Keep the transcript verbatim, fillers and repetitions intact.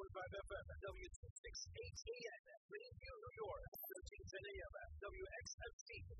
point five F M at W two sixty-eight A M, Greenview, New York, thirteen ten A M at W X M T